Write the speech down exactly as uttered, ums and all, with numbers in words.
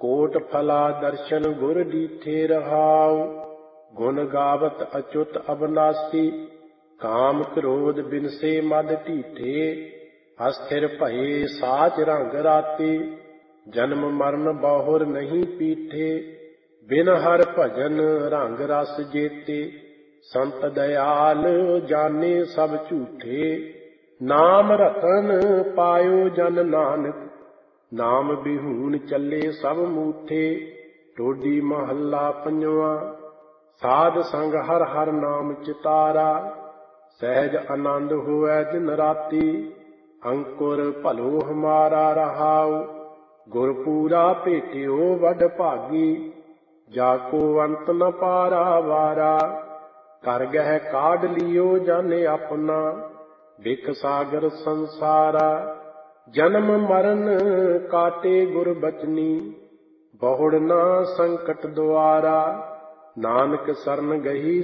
ਕੋਟ ਫਲਾ ਦਰਸ਼ਨ ਗੁਰ ਡੀਠੇ ਰਹਾਉ। ਗੁਣ ਗਾਵਤ ਅਚੁੱਤ ਅਬਨਾਸੀ, ਕਾਮ ਕ੍ਰੋਧ ਬਿਨਸੇ ਮਦ ਢੀਠੇ। ਅਸਥਿਰ ਭਏ ਸਾਚ ਰੰਗ ਰਾਤੀ, ਜਨਮ ਮਰਨ ਬਹੁਰ ਨਹੀਂ ਪੀਠੇ। ਬਿਨ ਹਰ ਭਜਨ ਰੰਗ ਰਸ ਜੇਤੇ, ਸੰਤ ਦਇਆਲ ਜਾਣੇ ਸਭ ਝੂਠੇ। ਨਾਮ ਰਤਨ ਪਾਇਓ ਜਨ ਨਾਨਕ, ਨਾਮ ਬਿਹੂਨ ਚੱਲੇ ਸਭ ਮੂਠੇ। ਟੋਡੀ ਮਹੱਲਾ ਪੰਜਵਾਂ। ਸਾਧ ਸੰਗ ਹਰ ਹਰ ਨਾਮ ਚਿਤਾਰਾ, ਸਹਿਜ ਆਨੰਦ ਹੋਵੈ ਦਿਨ ਰਾਤੀ। ਅੰਕੁਰ ਭਲੋ ਹਮਾਰਾ ਰਹਾਉ, ਗੁਰ ਪੂਰਾ ਭੇਟਿਓ ਵਡ ਭਾਗੀ। ਜਾ ਕੋ ਅੰਤ ਨ ਪਾਰਾ ਵਾਰਾ, ਕਰ ਗਹਿ ਕਾਢ ਲਿਓ ਜਨ ਆਪਣਾ। ਬਿਖ ਸਾਗਰ ਸੰਸਾਰਾ, ਜਨਮ ਮਰਨ ਕਾਟੇ ਗੁਰ ਬਚਨੀ। ਬਹੁੜ ਨਾ ਸੰਕਟ ਦੁਆਰਾ, ਨਾਨਕ ਸਰਨ ਗਹੀ